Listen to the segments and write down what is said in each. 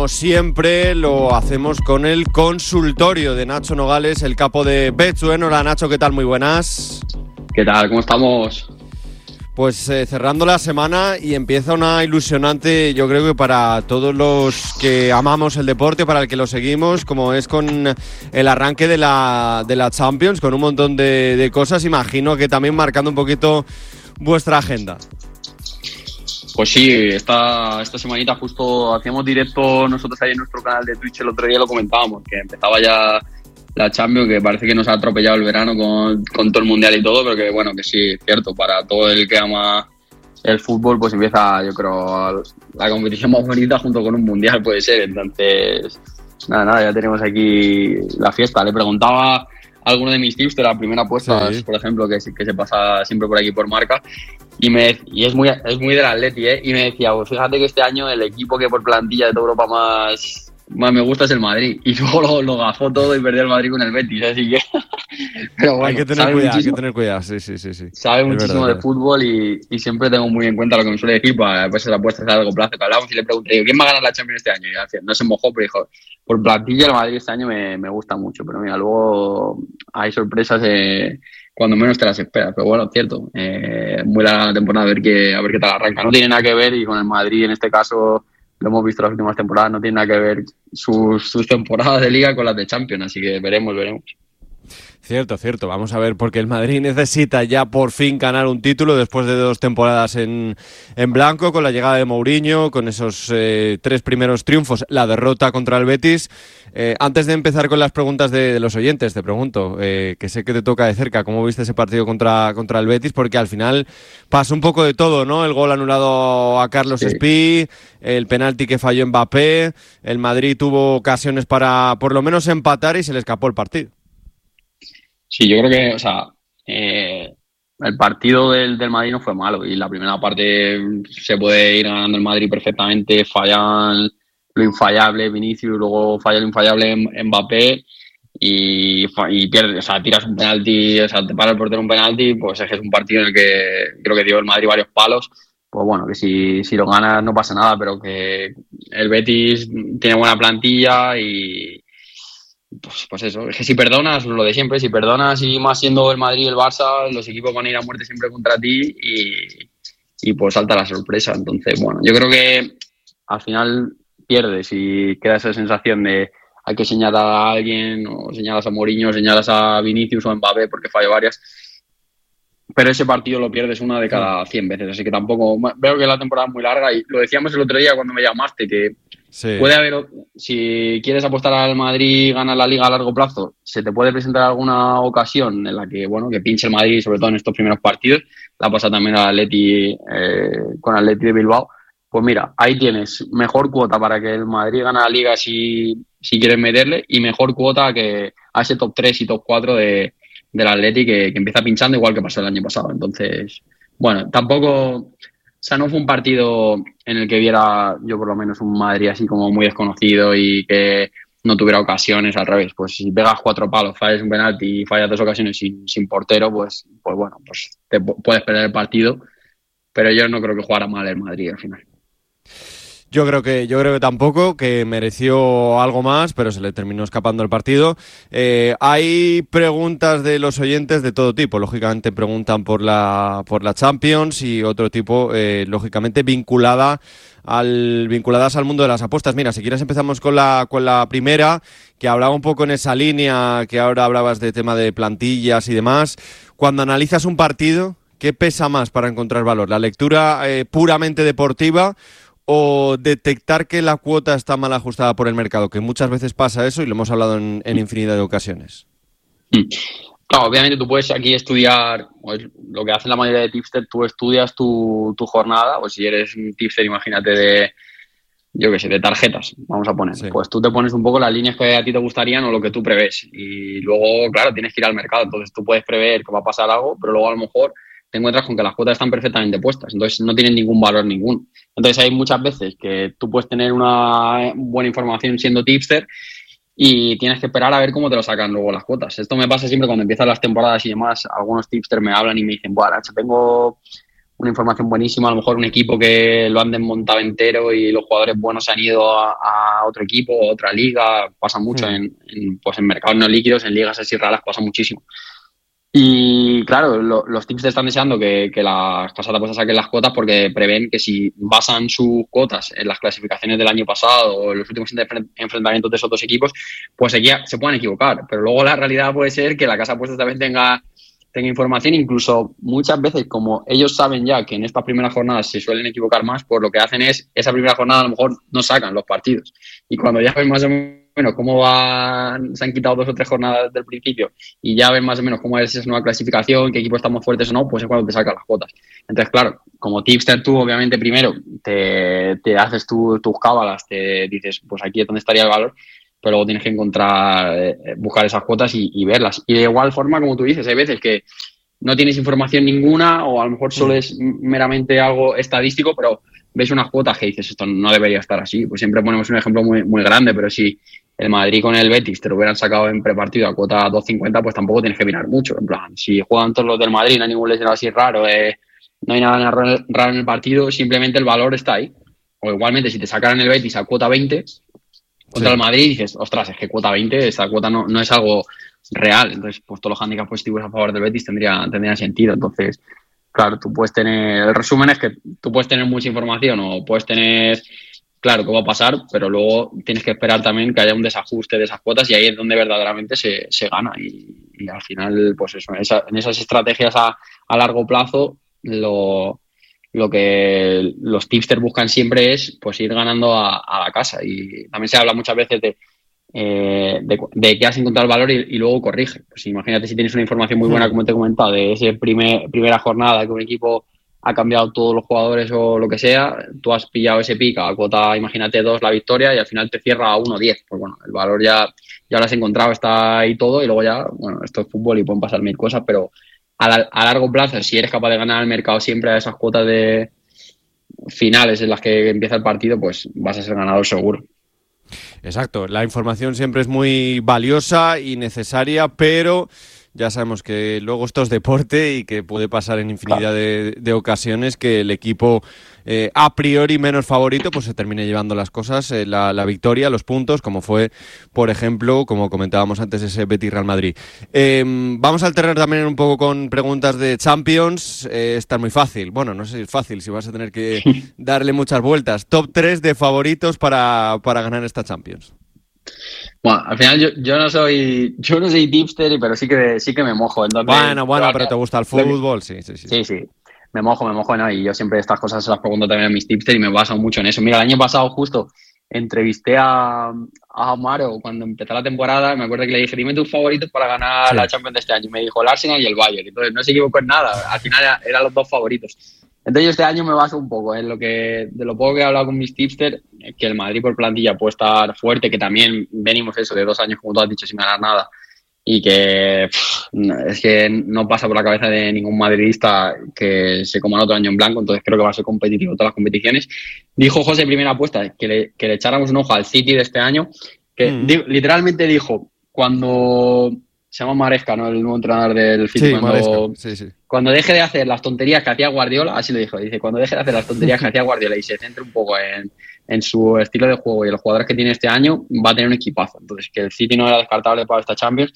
como siempre, lo hacemos con el consultorio de Nacho Nogales, el capo de Betsuen. Hola Nacho, ¿qué tal? Muy buenas. ¿Qué tal? ¿Cómo estamos? Pues cerrando la semana y empieza una ilusionante, yo creo que para todos los que amamos el deporte, para el que lo seguimos, como es con el arranque de la Champions, con un montón de cosas, imagino que también marcando un poquito vuestra agenda. Pues sí, esta semanita justo hacíamos directo nosotros ahí en nuestro canal de Twitch, el otro día lo comentábamos, que empezaba ya la Champions, que parece que nos ha atropellado el verano con todo el Mundial y todo, pero que bueno, que sí, es cierto, para todo el que ama el fútbol, pues empieza, yo creo, la competición más bonita junto con un Mundial, puede ser. Entonces, nada, ya tenemos aquí la fiesta. Le preguntaba a alguno de mis tips de la primera apuesta, sí, por ejemplo, que se pasa siempre por aquí por Marca, y es muy del Atleti, y me decía, pues fíjate que este año el equipo que por plantilla de toda Europa más me gusta es el Madrid, y luego lo gafó todo y perdió el Madrid con el Betis, así que pero bueno, hay que tener cuidado, sí. Sabe muchísimo de fútbol y siempre tengo muy en cuenta lo que me suele decir para pues la apuesta a largo plazo, que hablamos y le pregunté, ¿quién va a ganar la Champions este año? Y no se mojó, pero dijo, por plantilla el Madrid este año me gusta mucho, pero mira, luego hay sorpresas cuando menos te las esperas, pero bueno, cierto, muy larga la temporada, a ver qué tal arranca. No tiene nada que ver, y con el Madrid en este caso lo hemos visto las últimas temporadas, no tiene nada que ver sus temporadas de Liga con las de Champions, así que veremos. Cierto, vamos a ver, porque el Madrid necesita ya por fin ganar un título después de 2 temporadas en blanco, con la llegada de Mourinho, con esos 3 primeros triunfos, la derrota contra el Betis. Antes de empezar con las preguntas de los oyentes, te pregunto, que sé que te toca de cerca, ¿cómo viste ese partido contra el Betis? Porque al final pasó un poco de todo, ¿no? El gol anulado a Carlos Espí, el penalti que falló Mbappé, el Madrid tuvo ocasiones para por lo menos empatar y se le escapó el partido. Sí, yo creo que, el partido del Madrid no fue malo, y la primera parte se puede ir ganando el Madrid perfectamente, fallan lo infallable Vinicius, luego falla lo infallable Mbappé y pierdes, tiras un penalti, te para el portero un penalti, pues es que es un partido en el que creo que dio el Madrid varios palos. Pues bueno, que si lo ganas no pasa nada, pero que el Betis tiene buena plantilla y pues eso, es que si perdonas, lo de siempre, si perdonas, y más siendo el Madrid y el Barça, los equipos van a ir a muerte siempre contra ti y pues salta la sorpresa. Entonces, bueno, yo creo que al final pierdes y queda esa sensación de hay que señalar a alguien, o señalas a Mourinho, o señalas a Vinicius o a Mbappé porque falló varias, pero ese partido lo pierdes una de cada 100 veces, así que tampoco veo que la temporada es muy larga, y lo decíamos el otro día cuando me llamaste, que puede haber, si quieres apostar al Madrid y ganar la Liga a largo plazo, se te puede presentar alguna ocasión en la que, bueno, que pinche el Madrid, sobre todo en estos primeros partidos. La pasa también al Atleti, con Atleti de Bilbao. Pues mira, ahí tienes mejor cuota para que el Madrid gane la Liga si quieres meterle, y mejor cuota a ese top 3 y top 4 del Atleti que empieza pinchando, igual que pasó el año pasado. Entonces, bueno, tampoco... no fue un partido en el que viera yo por lo menos un Madrid así como muy desconocido y que no tuviera ocasiones. Al revés, pues si pegas 4 palos, fallas un penalti y fallas 2 ocasiones sin portero, pues bueno, pues te puedes perder el partido, pero yo no creo que jugara mal el Madrid al final. Yo creo que tampoco, que mereció algo más, pero se le terminó escapando el partido. Hay preguntas de los oyentes de todo tipo. Lógicamente preguntan por la Champions, y otro tipo, lógicamente vinculadas al mundo de las apuestas. Mira, si quieres empezamos con la primera, que hablaba un poco en esa línea, que ahora hablabas de tema de plantillas y demás. Cuando analizas un partido, ¿qué pesa más para encontrar valor? ¿La lectura puramente deportiva o detectar que la cuota está mal ajustada por el mercado? Que muchas veces pasa eso y lo hemos hablado en infinidad de ocasiones. Claro, obviamente tú puedes aquí estudiar, pues, lo que hacen la mayoría de tipsters, tú estudias tu jornada, o si eres un tipster, imagínate de tarjetas, vamos a poner. Sí. Pues tú te pones un poco las líneas que a ti te gustarían o lo que tú prevés, y luego, claro, tienes que ir al mercado. Entonces tú puedes prever que va a pasar algo, pero luego a lo mejor te encuentras con que las cuotas están perfectamente puestas, entonces no tienen ningún valor ninguno. Entonces hay muchas veces que tú puedes tener una buena información siendo tipster y tienes que esperar a ver cómo te lo sacan luego las cuotas. Esto me pasa siempre cuando empiezan las temporadas y demás. Algunos tipsters me hablan y me dicen, bueno, tengo una información buenísima, a lo mejor un equipo que lo han desmontado entero y los jugadores buenos se han ido a otro equipo, a otra liga, pasa mucho pues en mercados no líquidos, en ligas así raras pasa muchísimo. Y claro, los tips te están deseando que las casas de apuestas saquen las cuotas porque prevén que si basan sus cuotas en las clasificaciones del año pasado o en los últimos enfrentamientos de esos dos equipos, pues se puedan equivocar. Pero luego la realidad puede ser que la casa de apuestas también tenga información, incluso muchas veces, como ellos saben ya que en estas primeras jornadas se suelen equivocar más, pues lo que hacen es, esa primera jornada a lo mejor no sacan los partidos. Y cuando ya ven más o menos cómo se han quitado 2 o 3 jornadas del principio y ya ven más o menos cómo es esa nueva clasificación, qué equipos están más fuertes o no, pues es cuando te sacan las cuotas. Entonces, claro, como tipster tú, obviamente, primero te haces tus cábalas, te dices, pues aquí es donde estaría el valor, pero luego tienes que buscar esas cuotas y verlas. Y de igual forma, como tú dices, hay veces que no tienes información ninguna o a lo mejor solo es meramente algo estadístico, pero ves unas cuotas que dices, esto no debería estar así. Pues siempre ponemos un ejemplo muy, muy grande, pero si el Madrid con el Betis te lo hubieran sacado en prepartido a cuota 2.50, pues tampoco tienes que mirar mucho. En plan, si juegan todos los del Madrid, no hay ningún lesionado así raro, no hay nada raro en el partido, simplemente el valor está ahí. O igualmente, si te sacaran el Betis a cuota 20 contra el Madrid, dices, ostras, es que cuota 20, esta cuota no es algo real. Entonces, pues todos los handicaps positivos a favor del Betis tendrían sentido. Entonces, claro, tú puedes tener, el resumen es que tú puedes tener mucha información o puedes tener claro qué va a pasar, pero luego tienes que esperar también que haya un desajuste de esas cuotas y ahí es donde verdaderamente se gana. Y al final, pues eso, en esas estrategias a largo plazo, lo que los tipsters buscan siempre es pues ir ganando a la casa. Y también se habla muchas veces de que has encontrado el valor y luego corrige. Pues imagínate si tienes una información muy buena, como te he comentado, de esa primera jornada que un equipo ha cambiado todos los jugadores o lo que sea, tú has pillado ese pick a cuota, imagínate 2 la victoria y al final te cierra a 1.10. Pues bueno, el valor ya lo has encontrado, está ahí todo y luego ya, bueno, esto es fútbol y pueden pasar 1000 cosas, pero a largo plazo, si eres capaz de ganar el mercado siempre a esas cuotas de finales en las que empieza el partido, pues vas a ser ganador seguro. Exacto, la información siempre es muy valiosa y necesaria, pero ya sabemos que luego esto es deporte y que puede pasar en infinidad de ocasiones que el equipo a priori menos favorito pues se termine llevando las cosas, la victoria, los puntos, como fue, por ejemplo, como comentábamos antes, ese Betis-Real Madrid. Vamos a alternar también un poco con preguntas de Champions. Esta es muy fácil. Bueno, no sé si es fácil, si vas a tener que darle muchas vueltas. Top 3 de favoritos para ganar esta Champions. Bueno, al final yo no soy tipster, pero sí que me mojo. Entonces, bueno, pero te gusta el fútbol, sí. Sí. Me mojo, ¿no? Y yo siempre estas cosas se las pregunto también a mis tipsters y me baso mucho en eso. Mira, el año pasado justo entrevisté a Amaro cuando empezó la temporada. Me acuerdo que le dije, dime tus favoritos para ganar la Champions de este año. Y me dijo el Arsenal y el Bayern. Entonces no se equivocó en nada. Al final eran los 2 favoritos. Entonces yo este año me baso un poco en de lo poco que he hablado con mis tipsters, que el Madrid por plantilla puede estar fuerte, que también venimos eso de 2 años, como tú has dicho, sin ganar nada. Y que es que no pasa por la cabeza de ningún madridista que se coma el otro año en blanco, entonces creo que va a ser competitivo en todas las competiciones. Dijo José, primera apuesta, que le echáramos un ojo al City de este año, que literalmente dijo, cuando se llama Maresca, ¿no? El nuevo entrenador del City, cuando deje de hacer las tonterías que hacía Guardiola, así lo dijo, dice, cuando deje de hacer las tonterías que hacía Guardiola y se centre un poco en su estilo de juego y los jugadores que tiene este año, va a tener un equipazo. Entonces, que el City no era descartable para esta Champions.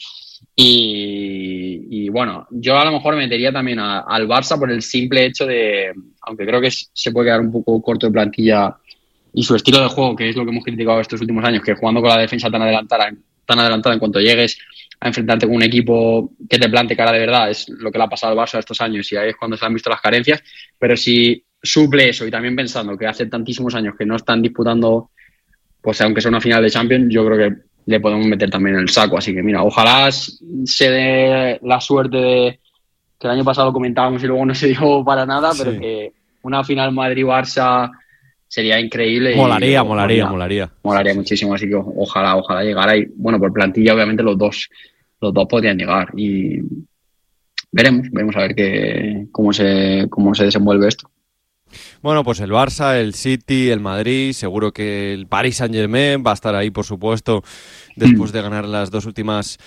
Y bueno, yo a lo mejor metería también al Barça por el simple hecho de, aunque creo que se puede quedar un poco corto de plantilla y su estilo de juego, que es lo que hemos criticado estos últimos años, que jugando con la defensa tan adelantada en cuanto llegues a enfrentarte con un equipo que te plante cara de verdad, es lo que le ha pasado al Barça estos años y ahí es cuando se han visto las carencias. Pero si suple eso y también pensando que hace tantísimos años que no están disputando, pues aunque sea una final de Champions, yo creo que le podemos meter también en el saco. Así que mira, ojalá se dé la suerte de que el año pasado lo comentábamos y luego no se dio para nada, pero que una final Madrid-Barça sería increíble. Molaría muchísimo, así que ojalá llegara. Y bueno, por plantilla obviamente los dos podrían llegar y veremos a ver cómo se desenvuelve esto. Bueno, pues el Barça, el City, el Madrid, seguro que el Paris Saint-Germain va a estar ahí, por supuesto, después de ganar las dos últimas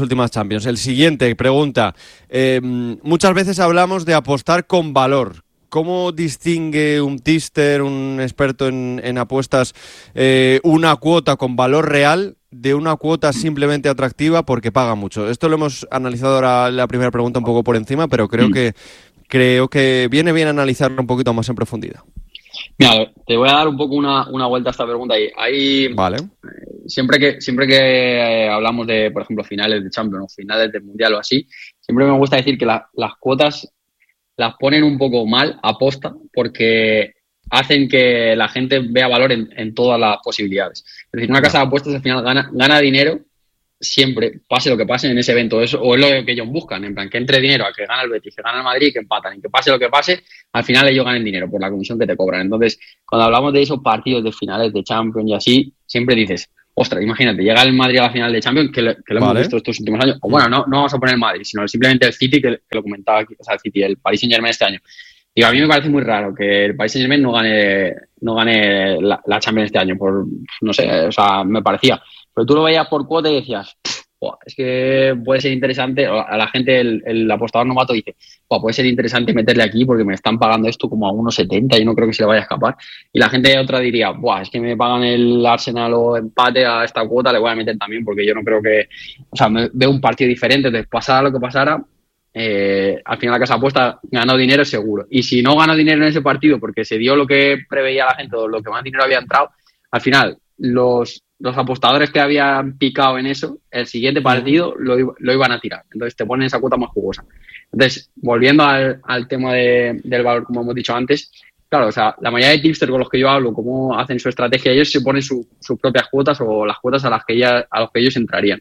Champions. El siguiente pregunta, muchas veces hablamos de apostar con valor. ¿cómo distingue un tipster, un experto en apuestas, una cuota con valor real de una cuota simplemente atractiva porque paga mucho? Esto lo hemos analizado ahora, la primera pregunta un poco por encima, pero creo que viene bien analizarlo un poquito más en profundidad. Mira, te voy a dar un poco una vuelta a esta pregunta. Vale. Siempre que hablamos de, por ejemplo, finales de Champions o finales del Mundial o así, siempre me gusta decir que las cuotas las ponen un poco mal a posta porque hacen que la gente vea valor en todas las posibilidades. Es decir, una casa de apuestas al final gana dinero siempre, pase lo que pase en ese evento. O es lo que ellos buscan, en plan, que entre dinero a que gana el Betis, que gana el Madrid, que empatan, y que pase lo que pase, al final ellos ganen dinero por la comisión que te cobran. Entonces, cuando hablamos de esos partidos de finales de Champions y así, siempre dices, ostras, imagínate, llega el Madrid a la final de Champions, que lo hemos visto estos últimos años, o bueno, no vamos a poner el Madrid, sino simplemente el City, que lo comentaba aquí, o sea, el City, el Paris Saint-Germain este año. Digo, a mí me parece muy raro que el Paris Saint-Germain no gane la Champions este año, por, no sé, o sea, me parecía. Pero tú lo veías por cuota y decías, es que puede ser interesante, a la gente, el apostador novato dice, puede ser interesante meterle aquí porque me están pagando esto como a 1,70 y no creo que se le vaya a escapar. Y la gente otra diría, es que me pagan el Arsenal o empate a esta cuota, le voy a meter también porque yo no creo que, o sea, me veo un partido diferente, entonces pasara lo que pasara, al final la casa apuesta ganó dinero seguro. Y si no ganó dinero en ese partido porque se dio lo que preveía la gente o lo que más dinero había entrado, al final los apostadores que habían picado en eso, el siguiente partido lo iban a tirar. Entonces te ponen esa cuota más jugosa. Entonces, volviendo al tema del valor, como hemos dicho antes, claro, o sea, la mayoría de tipsters con los que yo hablo, cómo hacen su estrategia, ellos se ponen sus propias cuotas o las cuotas a los que ellos entrarían.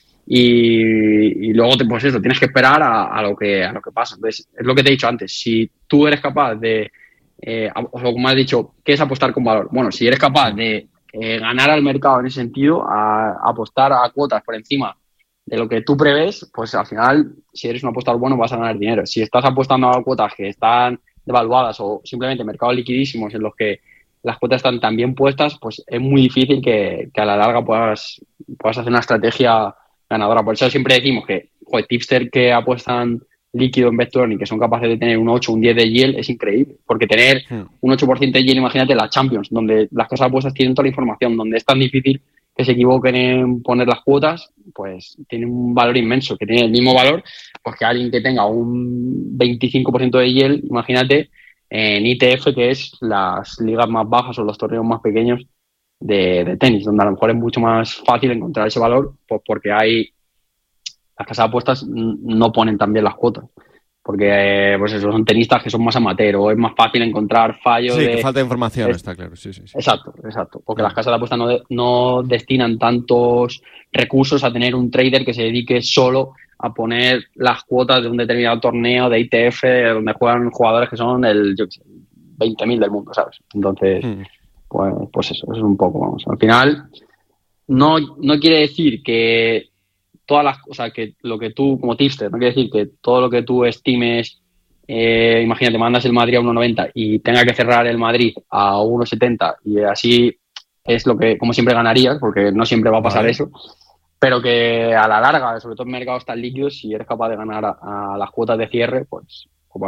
Y luego, pues eso, tienes que esperar a lo que pasa. Entonces, es lo que te he dicho antes. Si tú eres capaz de, o como has dicho, ¿qué es apostar con valor? Bueno, si eres capaz de ganar al mercado en ese sentido, a apostar a cuotas por encima de lo que tú prevés, pues al final, si eres un apostador bueno, vas a ganar dinero. Si estás apostando a cuotas que están devaluadas o simplemente mercados liquidísimos en los que las cuotas están tan bien puestas, pues es muy difícil que a la larga puedas hacer una estrategia ganadora. Por eso siempre decimos que tipster que apuestan líquido en BetTorrent y que son capaces de tener un 8, un 10 de yield es increíble, porque tener un 8% de yield, imagínate la Champions, donde las casas de apuestas tienen toda la información, donde es tan difícil que se equivoquen en poner las cuotas, pues tiene un valor inmenso, que tiene el mismo valor pues que alguien que tenga un 25% de yield, imagínate, en ITF, que es las ligas más bajas o los torneos más pequeños de tenis, donde a lo mejor es mucho más fácil encontrar ese valor, pues porque las casas de apuestas no ponen tan bien las cuotas, porque pues eso, son tenistas que son más amateur o es más fácil encontrar fallos. Sí, que falta información, está claro. Sí. Exacto, porque las casas de apuestas no destinan tantos recursos a tener un trader que se dedique solo a poner las cuotas de un determinado torneo de ITF donde juegan jugadores que son el 20.000 del mundo, ¿sabes? Entonces, pues eso es un poco, vamos. Al final, no quiere decir que todas las cosas, que lo que tú, como tipster, no quiere decir que todo lo que tú estimes, imagínate, mandas el Madrid a 1,90 y tenga que cerrar el Madrid a 1,70 y así es lo que, como siempre, ganarías, porque no siempre va a pasar eso, pero que a la larga, sobre todo en mercados tan líquidos, si eres capaz de ganar a las cuotas de cierre, pues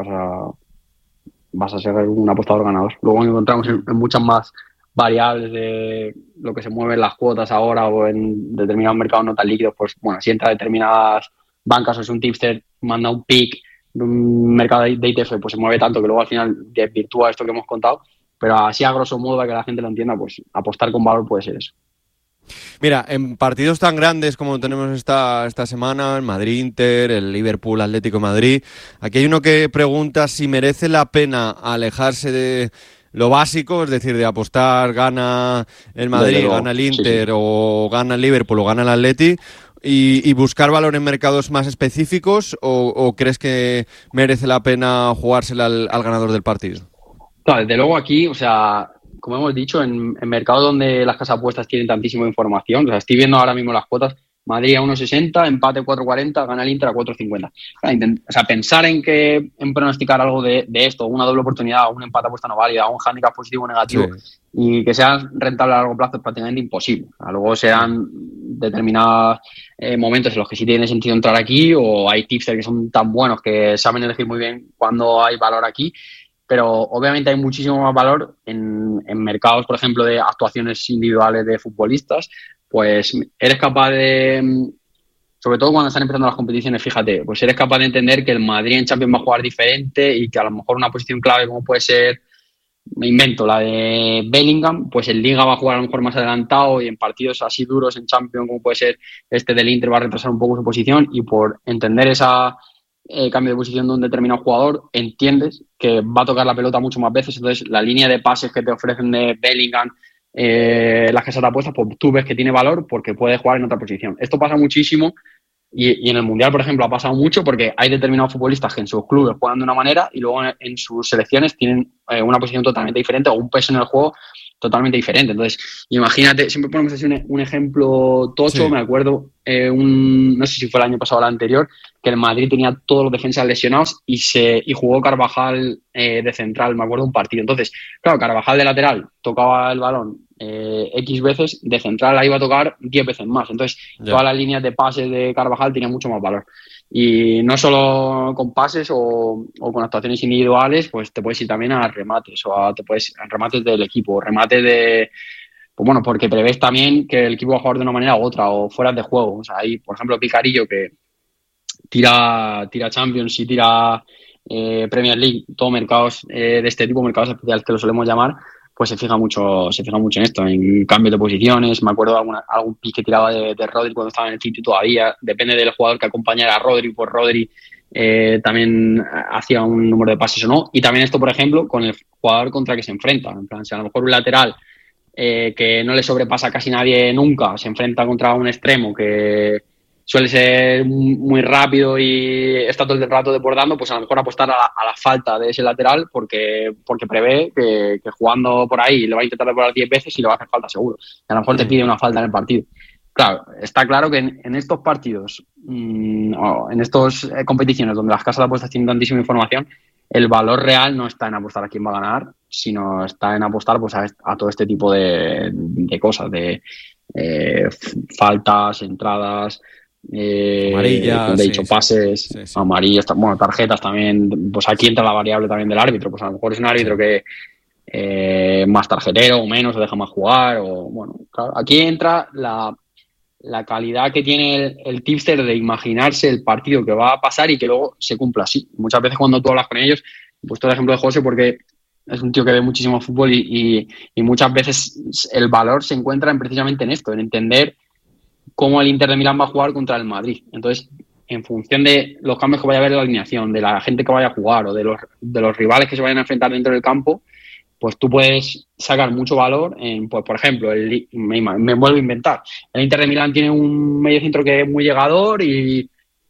vas a ser un apostador ganador. Luego encontramos en muchas más variables de lo que se mueven las cuotas ahora o en determinados mercados no tan líquidos, pues bueno, si entra determinadas bancas o es un tipster, manda un pick de un mercado de ITF, pues se mueve tanto que luego al final desvirtúa esto que hemos contado, pero así a grosso modo, para que la gente lo entienda, pues apostar con valor puede ser eso. Mira, en partidos tan grandes como tenemos esta semana, el Madrid-Inter, el Liverpool-Atlético de Madrid, aquí hay uno que pregunta si merece la pena alejarse de lo básico, es decir, de apostar, gana el Madrid, gana el Inter, o gana el Liverpool o gana el Atleti, y buscar valor en mercados más específicos, o crees que merece la pena jugársela al ganador del partido? Claro, desde luego aquí, o sea, como hemos dicho, en mercados donde las casas apuestas tienen tantísima información, o sea, estoy viendo ahora mismo las cuotas, Madrid a 1,60, empate 4,40, gana el Inter a 4,50. O sea, pensar en pronosticar algo de esto, una doble oportunidad, un empate apuesta no válida, un handicap positivo o negativo, y que sea rentable a largo plazo es prácticamente imposible. O sea, luego serán determinados momentos en los que sí tiene sentido entrar aquí, o hay tipsters que son tan buenos que saben elegir muy bien cuando hay valor aquí. pero obviamente hay muchísimo más valor en mercados, por ejemplo, de actuaciones individuales de futbolistas, pues eres capaz de, sobre todo cuando están empezando las competiciones, fíjate, pues eres capaz de entender que el Madrid en Champions va a jugar diferente y que a lo mejor una posición clave como puede ser, me invento, la de Bellingham, pues en Liga va a jugar a lo mejor más adelantado y en partidos así duros en Champions como puede ser este del Inter va a retrasar un poco su posición y por entender esa cambio de posición de un determinado jugador, entiendes que va a tocar la pelota mucho más veces, entonces la línea de pases que te ofrecen de Bellingham, las casas de apuestas, pues tú ves que tiene valor porque puede jugar en otra posición. Esto pasa muchísimo y en el Mundial, por ejemplo, ha pasado mucho porque hay determinados futbolistas que en sus clubes juegan de una manera y luego en sus selecciones tienen una posición totalmente diferente o un peso en el juego totalmente diferente. Entonces, imagínate, siempre ponemos así un ejemplo tocho, Sí. me acuerdo, no sé si fue el año pasado o el anterior, que el Madrid tenía todos los defensas lesionados y jugó Carvajal de central, me acuerdo un partido. Entonces, claro, Carvajal de lateral tocaba el balón X veces, de central la iba a tocar 10 veces más. Entonces, Ya. todas las líneas de pases de Carvajal tenían mucho más valor. Y no solo con pases o con actuaciones individuales, pues te puedes ir también a remates te puedes a remates del equipo, remates de, pues bueno, porque prevés también que el equipo va a jugar de una manera u otra o fuera de juego. O sea, hay, por ejemplo, Picarillo que tira Champions y tira Premier League, todo mercados de este tipo, mercados especiales que lo solemos llamar, pues se fija mucho en esto, en cambios de posiciones. Me acuerdo de algún pick que tiraba de Rodri cuando estaba en el City todavía, depende del jugador que acompañara a Rodri, pues Rodri también hacía un número de pases o no. Y también esto, por ejemplo, con el jugador contra que se enfrenta. En plan, si a lo mejor un lateral que no le sobrepasa a casi nadie nunca, se enfrenta contra un extremo que suele ser muy rápido y está todo el rato desbordando, pues a lo mejor apostar a la falta de ese lateral porque prevé que jugando por ahí le va a intentar desbordar 10 veces y le va a hacer falta seguro. Y a lo mejor te pide una falta en el partido. Claro, está claro que en estos partidos, o en estas competiciones donde las casas de apuestas tienen tantísima información, el valor real no está en apostar a quién va a ganar, sino está en apostar pues a todo este tipo de cosas, de faltas, entradas, Amarilla, como te he sí, dicho, sí. pases, Sí, sí. amarillas, bueno, tarjetas también. Pues aquí entra la variable también del árbitro. Pues a lo mejor es un árbitro Sí. que más tarjetero o menos, o deja más jugar. O bueno, claro, aquí entra la calidad que tiene el tipster de imaginarse el partido que va a pasar y que luego se cumpla así. Muchas veces cuando tú hablas con ellos, he puesto el ejemplo de José porque es un tío que ve muchísimo fútbol y muchas veces el valor se encuentra precisamente en esto, en entender cómo el Inter de Milán va a jugar contra el Madrid. Entonces, en función de los cambios que vaya a haber en la alineación, de la gente que vaya a jugar o de los rivales que se vayan a enfrentar dentro del campo, pues tú puedes sacar mucho valor en, pues, por ejemplo, me vuelvo a inventar. El Inter de Milán tiene un mediocentro que es muy llegador y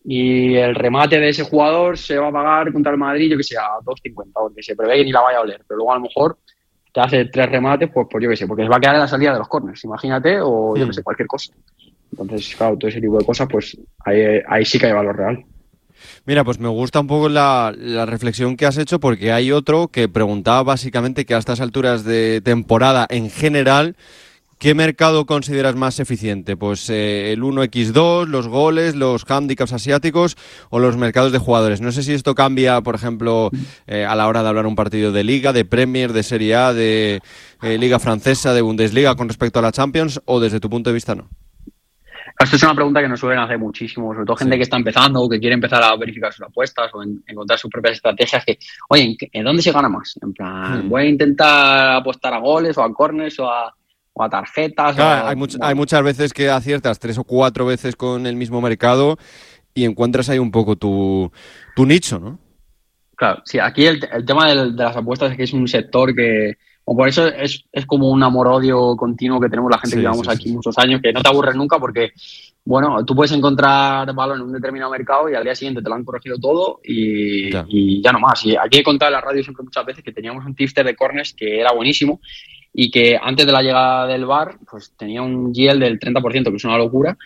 el remate de ese jugador se va a pagar contra el Madrid, yo que sé, a 2,50, porque se prevé que ni la vaya a oler. Pero luego a lo mejor te hace 3 remates, pues yo que sé, porque se va a quedar en la salida de los corners, imagínate, o yo que sé, cualquier cosa. Entonces, claro, todo ese tipo de cosas, pues ahí sí que hay valor real. Mira, pues me gusta un poco la reflexión que has hecho porque hay otro que preguntaba básicamente que a estas alturas de temporada en general, ¿qué mercado consideras más eficiente? Pues el 1x2, los goles, los handicaps asiáticos o los mercados de jugadores. No sé si esto cambia, por ejemplo, a la hora de hablar un partido de Liga, de Premier, de Serie A, de Liga Francesa, de Bundesliga con respecto a la Champions o desde tu punto de vista no. Esto es una pregunta que nos suelen hacer muchísimo, sobre todo gente que está empezando o que quiere empezar a verificar sus apuestas o encontrar sus propias estrategias. Que, oye, ¿en dónde se gana más? En plan, voy a intentar apostar a goles o a corners o a tarjetas. Claro, hay Bueno, muchas veces que aciertas 3 o 4 veces con el mismo mercado y encuentras ahí un poco tu nicho, ¿no? claro, sí, aquí el tema de las apuestas es que es un sector que, o por eso es como un amor-odio continuo que tenemos la gente que Sí, llevamos sí, sí, aquí sí. muchos años, que no te aburres nunca porque, bueno, tú puedes encontrar valor en un determinado mercado y al día siguiente te lo han corregido todo Ya. y ya no más. Y aquí he contado en la radio siempre muchas veces que teníamos un tipster de corners que era buenísimo y que antes de la llegada del VAR pues tenía un yield del 30%, que es una locura,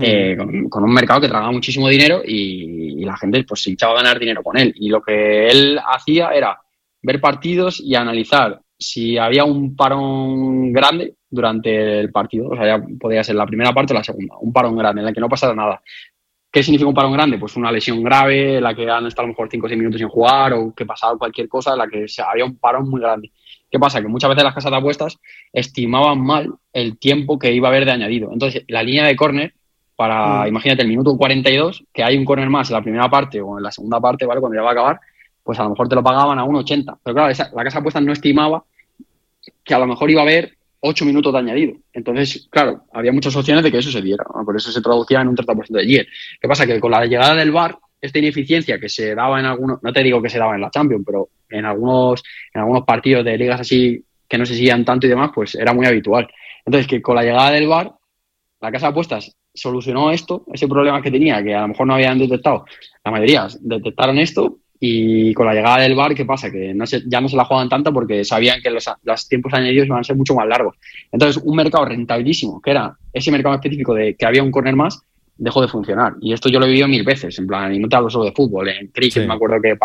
con un mercado que tragaba muchísimo dinero y la gente pues se echaba a ganar dinero con él. Y lo que él hacía era ver partidos y analizar si había un parón grande durante el partido, o sea, ya podía ser la primera parte o la segunda, un parón grande en el que no pasara nada. ¿Qué significa un parón grande? Pues una lesión grave, la que han estado a lo mejor 5 o 6 minutos sin jugar, o que pasaba cualquier cosa, en la que había un parón muy grande. ¿Qué pasa? Que muchas veces las casas de apuestas estimaban mal el tiempo que iba a haber de añadido. Entonces, la línea de córner, imagínate, el minuto 42, que hay un córner más en la primera parte o en la segunda parte, ¿vale? Cuando ya va a acabar, pues a lo mejor te lo pagaban a 1,80. Pero claro, la casa de apuestas no estimaba que a lo mejor iba a haber 8 minutos de añadido. Entonces, claro, había muchas opciones de que eso se diera, ¿no? Por eso se traducía en un 30% de yield. ¿Qué pasa? Que con la llegada del VAR, esta ineficiencia que se daba en algunos, no te digo que se daba en la Champions, pero en algunos partidos de ligas así que no se seguían tanto y demás, pues era muy habitual. Entonces, que con la llegada del VAR, la casa de apuestas solucionó esto, ese problema que tenía, que a lo mejor no habían detectado. La mayoría detectaron esto. Y con la llegada del VAR, ¿qué pasa? Que ya no se la juegan tanto porque sabían que los tiempos añadidos iban a ser mucho más largos. Entonces, un mercado rentabilísimo, que era ese mercado específico de que había un córner más, dejó de funcionar. Y esto yo lo he vivido 1000 veces, en plan, y no te hablo solo de fútbol, en cricket me acuerdo que